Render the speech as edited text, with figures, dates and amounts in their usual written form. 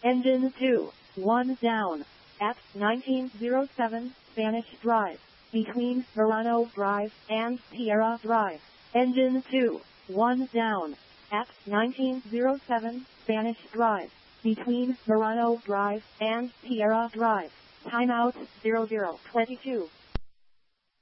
Engine 2, 1 down. At 1907 Spanish Drive, between Verano Drive and Tierra Drive. Engine 2, 1 down. At 1907 Spanish Drive, between Verano Drive and Tierra Drive. Timeout 0022.